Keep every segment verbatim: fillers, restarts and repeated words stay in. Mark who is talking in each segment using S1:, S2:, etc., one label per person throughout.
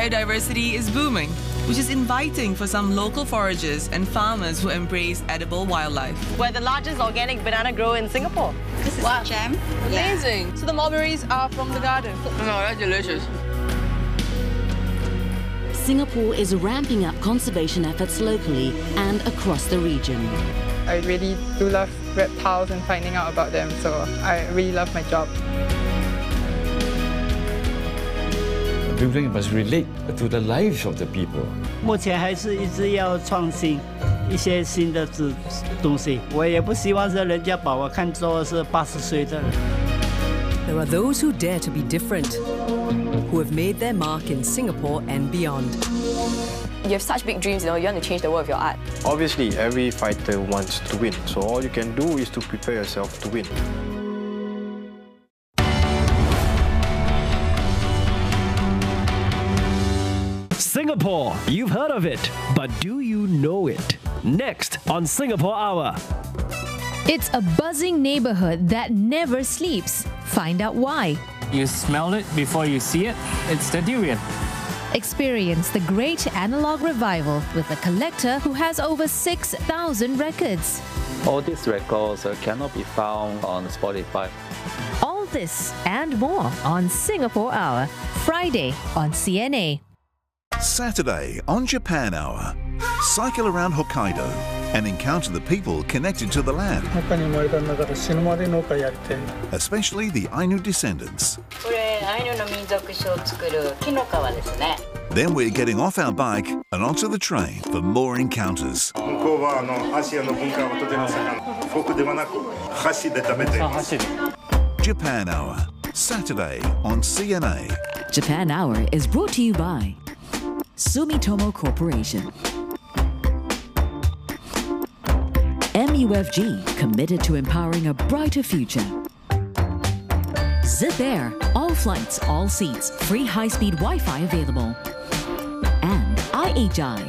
S1: biodiversity is booming, which is inviting for some local foragers and farmers who embrace edible wildlife.
S2: We're the largest organic banana grower in Singapore.
S3: This is wow. jam.
S4: Amazing. Yeah. So the mulberries are from the garden.
S5: No, that's delicious.
S6: Singapore is ramping up conservation efforts locally and across the region.
S7: I really do love reptiles and finding out about them, so I really love my job.
S8: Building must relate to the lives of the people.
S9: 目前还是一直要创新一些新的东西。我也不希望是人家把我看作是八十岁的人。
S10: There are those who dare to be different, who have made their mark in Singapore and beyond.
S11: You have such big dreams, you know, you want to change the world with your art.
S12: Obviously, every fighter wants to win, so all you can do is to prepare yourself to win.
S13: Singapore, you've heard of it, but do you know it? Next on Singapore Hour.
S14: It's a buzzing neighborhood that never sleeps. Find out why.
S15: You smell it before you see it. It's the durian.
S14: Experience the great analog revival with a collector who has over six thousand records.
S16: All these records uh, cannot be found on Spotify.
S14: All this and more on Singapore Hour, Friday on C N A.
S17: Saturday on Japan Hour. Cycle around Hokkaido and encounter the people connected to the land, especially the Ainu descendants. Then we're getting off our bike and onto the train for more encounters. Japan Hour, Saturday on C N A.
S6: Japan Hour is brought to you by Sumitomo Corporation. M U F G, committed to empowering a brighter future. Zip Air, all flights, all seats, free high-speed Wi-Fi available. And I H I.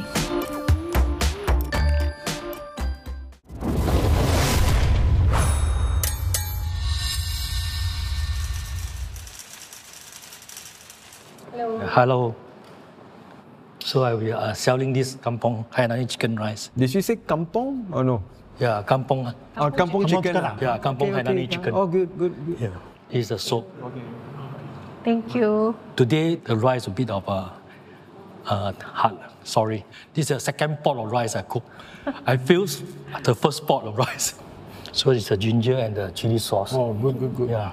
S18: Hello. Hello. So I will uh, selling this kampong Hainanese chicken rice.
S19: Did you say kampong or no?
S18: Yeah, kampong.
S19: Oh, kampong chicken.
S18: chicken. Yeah, kampong
S19: okay,
S18: Hainanese
S19: okay.
S18: chicken.
S19: Oh, good, good, good.
S18: Yeah, it's a soup.
S19: Okay.
S4: Thank you.
S18: Today the rice a bit of a uh, hard. Sorry, this is the second pot of rice I cook. I feel the first pot of rice. So it's the ginger and the chili sauce.
S19: Oh, good, good, good.
S18: Yeah.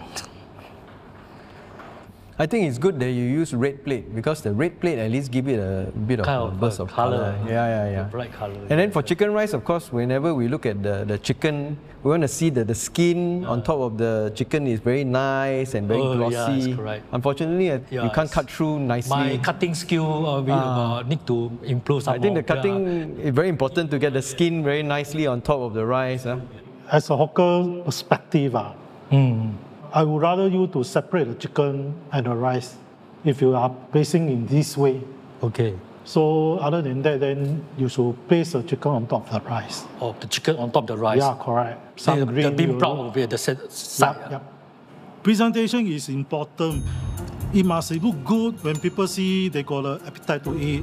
S19: I think it's good that you use red plate because the red plate at least give it a bit of
S18: kind
S19: a
S18: of
S19: burst of color.
S18: color.
S19: Yeah, yeah, yeah.
S18: Bright color.
S19: And then for chicken rice, of course, whenever we look at the, the chicken, we want to see that the skin yeah. on top of the chicken is very nice and very
S18: oh,
S19: glossy.
S18: Yeah, that's correct.
S19: Unfortunately, yeah, you can't cut through nicely.
S18: My cutting skill uh, we, uh, need to improve some
S19: I think
S18: more.
S19: the cutting yeah. is very important to get the skin very nicely on top of the rice. Huh?
S20: As a hawker perspective, uh,
S18: mm.
S20: I would rather you to separate the chicken and the rice if you are placing in this way.
S18: Okay.
S20: So other than that, then you should place the chicken on top of the rice.
S18: Oh, the chicken on top of the rice?
S20: Yeah, correct. Some
S18: the,
S20: green,
S18: the bean sprout will be at the side.
S20: Yep, yep. Presentation is important. It must look good when people see they got an appetite to eat.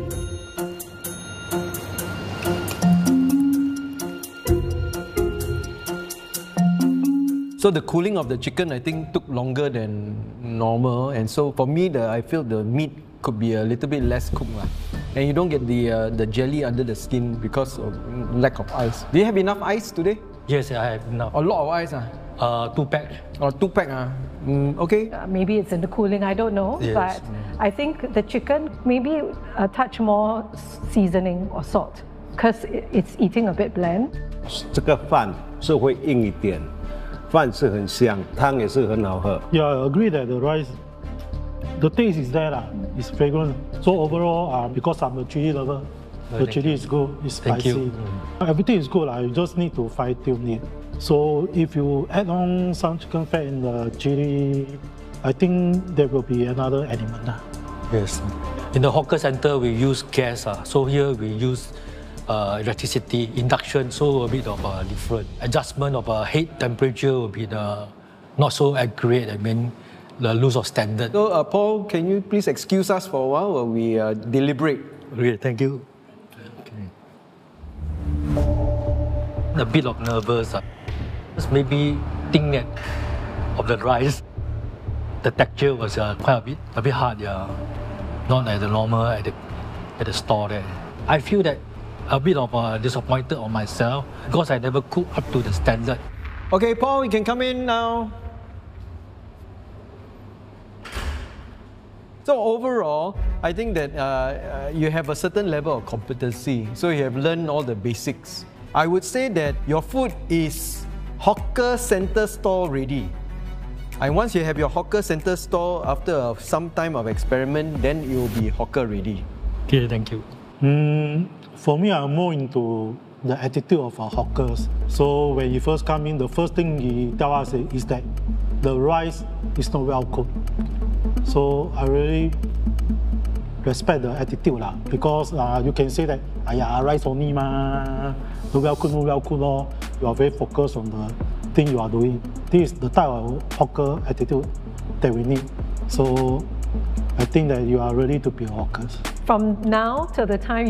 S19: So the cooling of the chicken, I think, took longer than normal, and so for me, the, I feel the meat could be a little bit less cooked, lah. And you don't get the uh, the jelly under the skin because of lack of ice. Do you have enough ice today?
S18: Yes, I have enough.
S19: A lot of ice, ah.
S18: Uh, two pack.
S19: Oh, two pack, ah. Mm, okay.
S4: Uh, maybe it's in the cooling, I don't know,
S18: yes.
S4: but mm. I think the chicken maybe a touch more seasoning or salt, because it's eating a bit bland.
S21: 这个饭是会硬一点。 饭是很香，汤也是很好喝。
S20: Yeah, I agree that the rice, the taste is there, lah. It's fragrant. So overall, uh, because I'm a chili lover,
S18: oh,
S20: the chili
S18: you.
S20: is good, it's
S18: thank
S20: spicy.
S18: You. Mm.
S20: Everything is good, lah. You just need to fine tune it. So if you add on some chicken fat in the chili, I think there will be another element, lah.
S18: Yes. In the hawker center, we use gas, uh, so here we use Uh, electricity, induction, so a bit of a uh, different. Adjustment of uh, heat temperature will be the not so accurate. I mean, the lose of standard.
S19: So, uh, Paul, can you please excuse us for a while while we uh, deliberate?
S18: Okay, thank you. Okay. A bit of nervous. Uh. Just maybe think that of the rice, the texture was uh, quite a bit, a bit hard. Yeah, not like the normal at the at the store there. I feel that a bit of uh, disappointed on myself because I never cooked up to the standard.
S19: Okay, Paul, you can come in now. So overall, I think that uh, uh, you have a certain level of competency. So you have learned all the basics. I would say that your food is hawker center store ready. And once you have your hawker center store, after some time of experiment, then it will be hawker ready.
S18: Okay, thank you.
S20: Mm, for me, I'm more into the attitude of our hawkers. So when you first come in, the first thing he tell us is that the rice is not well cooked. So I really respect the attitude lah, because uh, you can say that, "Aya, rice only ma, no well cooked, no well cooked lor." You are very focused on the thing you are doing. This is the type of hawker attitude that we need. So I think that you are ready to be hawkers.
S4: From now till the time